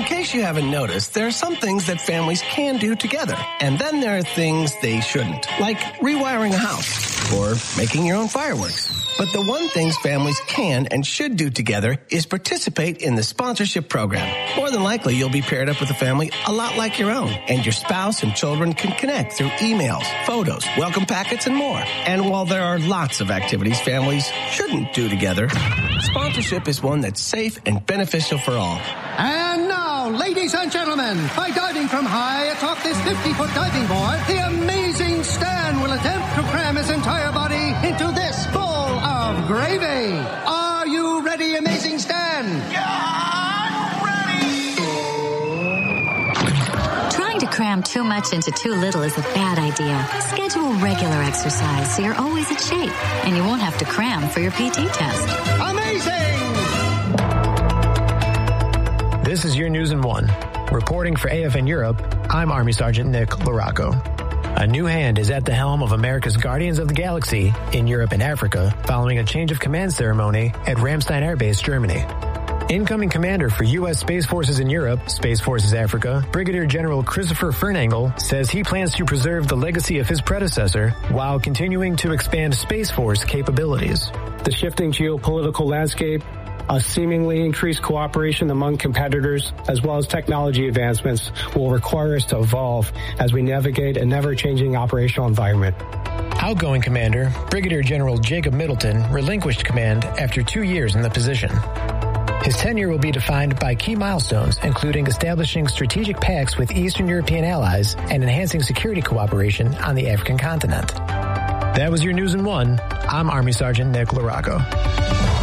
case you haven't noticed, there are some things that families can do together. And then there are things they shouldn't, like rewiring a house or making your own fireworks. But the one things families can and should do together is participate in the sponsorship program. More than likely, you'll be paired up with a family a lot like your own, and your spouse and children can connect through emails, photos, welcome packets, and more. And while there are lots of activities families shouldn't do together, sponsorship is one that's safe and beneficial for all. And now, ladies and gentlemen, by diving from high atop this 50-foot diving board, the amazing Stan will attempt to cram his entire body into this full of gravy. Are you ready, Amazing Stan? Yeah, I'm ready. Trying to cram too much into too little is a bad idea. Schedule regular exercise so you're always in shape, and you won't have to cram for your PT test. Amazing! This is your News in One. Reporting for AFN Europe, I'm Army Sergeant Nick Larocco. A new hand is at the helm of America's Guardians of the Galaxy in Europe and Africa following a change of command ceremony at Ramstein Air Base, Germany. Incoming commander for U.S. Space Forces in Europe, Space Forces Africa, Brigadier General Christopher Fernangle says he plans to preserve the legacy of his predecessor while continuing to expand Space Force capabilities. The shifting geopolitical landscape, a seemingly increased cooperation among competitors, as well as technology advancements will require us to evolve as we navigate a never-changing operational environment. Outgoing commander, Brigadier General Jacob Middleton, relinquished command after 2 years in the position. His tenure will be defined by key milestones, including establishing strategic pacts with Eastern European allies and enhancing security cooperation on the African continent. That was your News in One. I'm Army Sergeant Nick Larocco.